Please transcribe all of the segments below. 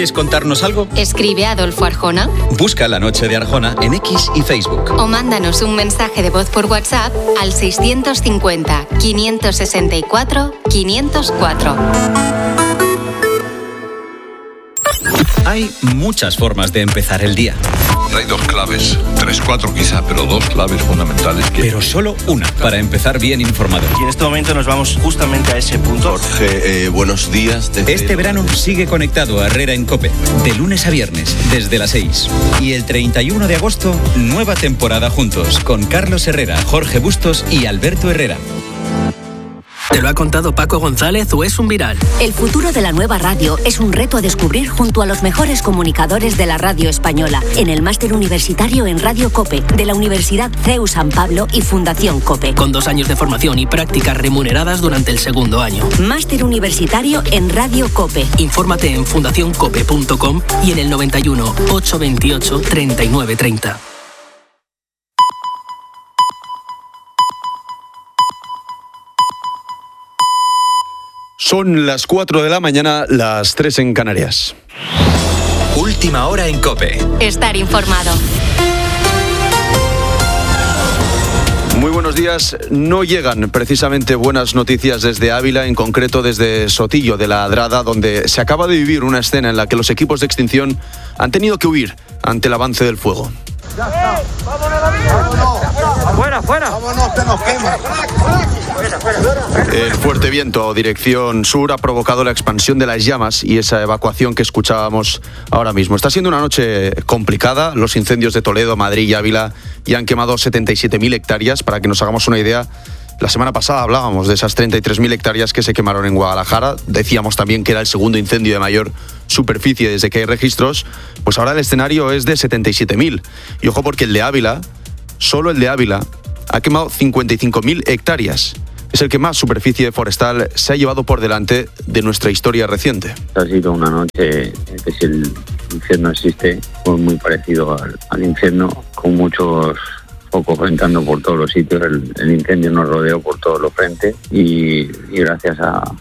¿Quieres contarnos algo? Escribe a Adolfo Arjona. Busca La Noche de Arjona en X y Facebook. O mándanos un mensaje de voz por WhatsApp al 650 564 504. Hay muchas formas de empezar el día. Hay 2 claves, 3, 4 quizá, pero 2 claves fundamentales. Pero solo una para empezar bien informado. Y en este momento nos vamos justamente a ese punto. Jorge, buenos días. Este verano sigue conectado a Herrera en COPE, de lunes a viernes, desde las 6. Y el 31 de agosto, nueva temporada juntos, con Carlos Herrera, Jorge Bustos y Alberto Herrera. ¿Te lo ha contado Paco González o es un viral? El futuro de la nueva radio es un reto a descubrir junto a los mejores comunicadores de la radio española en el máster universitario en Radio COPE de la Universidad CEU San Pablo y Fundación COPE. Con 2 años de formación y prácticas remuneradas durante el segundo año. Máster universitario en Radio COPE. Infórmate en fundacioncope.com y en el 91 828 3930. Son las 4 de la mañana, las 3 en Canarias. Última hora en COPE. Estar informado. Muy buenos días. No llegan precisamente buenas noticias desde Ávila, en concreto desde Sotillo de la Adrada, donde se acaba de vivir una escena en la que los equipos de extinción han tenido que huir ante el avance del fuego. Ya está. ¡Vámonos, David! ¡Fuera, fuera! ¡Vámonos, que nos quema! El fuerte viento dirección sur ha provocado la expansión de las llamas y esa evacuación que escuchábamos ahora mismo. Está siendo una noche complicada. Los incendios de Toledo, Madrid y Ávila ya han quemado 77.000 hectáreas. Para que nos hagamos una idea, la semana pasada hablábamos de esas 33.000 hectáreas que se quemaron en Guadalajara. Decíamos también que era el segundo incendio de mayor superficie desde que hay registros. Pues ahora el escenario es de 77.000. Y ojo, porque el de Ávila, solo el de Ávila, ha quemado 55.000 hectáreas. Es el que más superficie forestal se ha llevado por delante de nuestra historia reciente. Ha sido una noche que, si el infierno existe, fue muy parecido al infierno, con muchos focos reventando por todos los sitios. El incendio nos rodeó por todos los frentes y gracias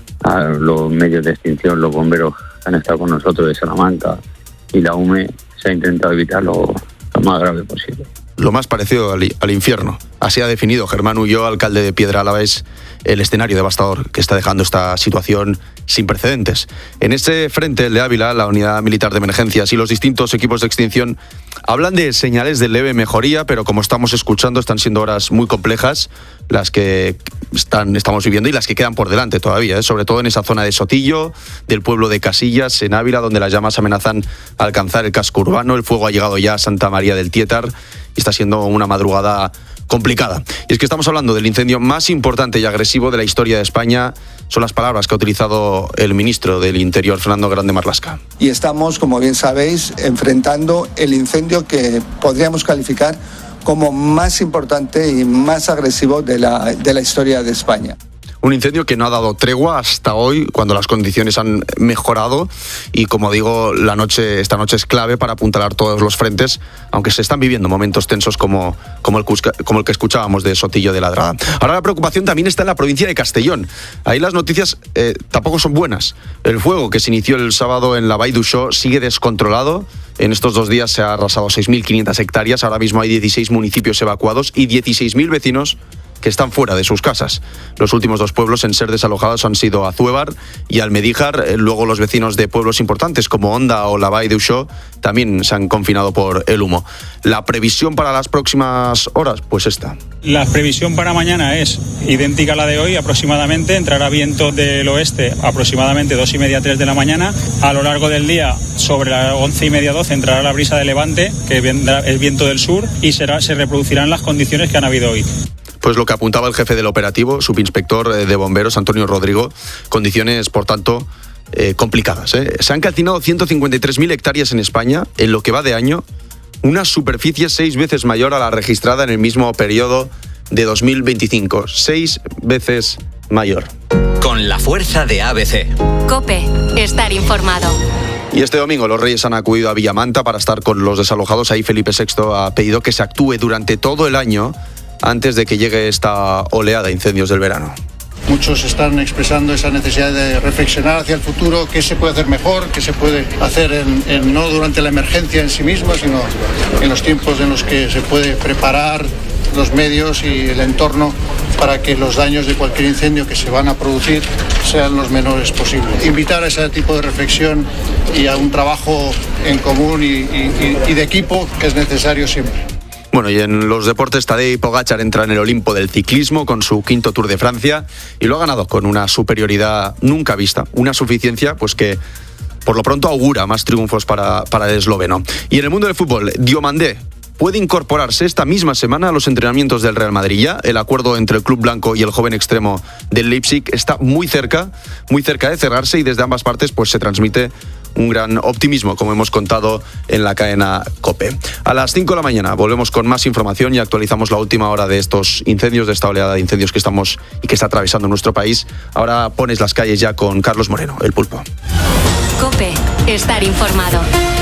a los medios de extinción, los bomberos que han estado con nosotros de Salamanca y la UME, se ha intentado evitar lo más grave posible. Lo más parecido al infierno. Así ha definido Germán Ulloa, alcalde de Piedralbes, el escenario devastador que está dejando esta situación sin precedentes. En este frente, el de Ávila, la Unidad Militar de Emergencias y los distintos equipos de extinción hablan de señales de leve mejoría, pero como estamos escuchando, están siendo horas muy complejas las que estamos viviendo y las que quedan por delante todavía, sobre todo en esa zona de Sotillo, del pueblo de Casillas, en Ávila, donde las llamas amenazan alcanzar el casco urbano. El fuego ha llegado ya a Santa María del Tietar y está siendo una madrugada complicada. Y es que estamos hablando del incendio más importante y agresivo de la historia de España. Son las palabras que ha utilizado el ministro del Interior, Fernando Grande Marlaska. Y estamos, como bien sabéis, enfrentando el incendio que podríamos calificar como más importante y más agresivo de la historia de España. Un incendio que no ha dado tregua hasta hoy, cuando las condiciones han mejorado y, como digo, esta noche es clave para apuntalar todos los frentes, aunque se están viviendo momentos tensos como el que escuchábamos de Sotillo de la Adrada. Ahora la preocupación también está en la provincia de Castellón. Ahí las noticias tampoco son buenas. El fuego que se inició el sábado en la Vall d'Uixó sigue descontrolado. En estos 2 días se ha arrasado 6.500 hectáreas. Ahora mismo hay 16 municipios evacuados y 16.000 vecinos que están fuera de sus casas. Los últimos 2 pueblos en ser desalojados han sido Azuévar y Almedíjar. Luego los vecinos de pueblos importantes como Onda o la Vall d'Uixó también se han confinado por el humo. La previsión para las próximas horas, pues esta. La previsión para mañana es idéntica a la de hoy aproximadamente. Entrará viento del oeste aproximadamente 2:30, 3 de la mañana. A lo largo del día, sobre las 11:30, 12, entrará la brisa de levante, que vendrá el viento del sur, y se reproducirán las condiciones que han habido hoy. Pues lo que apuntaba el jefe del operativo, subinspector de bomberos, Antonio Rodrigo, condiciones, por tanto, complicadas. Se han calcinado 153.000 hectáreas en España en lo que va de año, una superficie 6 veces mayor a la registrada en el mismo periodo de 2025. 6 veces mayor. Con la fuerza de ABC. COPE. Estar informado. Y este domingo los Reyes han acudido a Villamanta para estar con los desalojados. Ahí Felipe VI ha pedido que se actúe durante todo el año antes de que llegue esta oleada de incendios del verano. Muchos están expresando esa necesidad de reflexionar hacia el futuro, qué se puede hacer mejor, qué se puede hacer no durante la emergencia en sí misma, sino en los tiempos en los que se puede preparar los medios y el entorno para que los daños de cualquier incendio que se van a producir sean los menores posibles. Invitar a ese tipo de reflexión y a un trabajo en común y de equipo que es necesario siempre. Bueno, y en los deportes, Tadej Pogačar entra en el Olimpo del ciclismo con su 5º Tour de Francia y lo ha ganado con una superioridad nunca vista, una suficiencia pues que por lo pronto augura más triunfos para el esloveno. Y en el mundo del fútbol, Diomandé puede incorporarse esta misma semana a los entrenamientos del Real Madrid. Ya el acuerdo entre el club blanco y el joven extremo del Leipzig está muy cerca de cerrarse y desde ambas partes pues se transmite un gran optimismo, como hemos contado en la cadena COPE. A las 5 de la mañana volvemos con más información y actualizamos la última hora de estos incendios, de esta oleada de incendios que estamos y que está atravesando nuestro país. Ahora pones las calles ya con Carlos Moreno, el Pulpo. COPE, estar informado.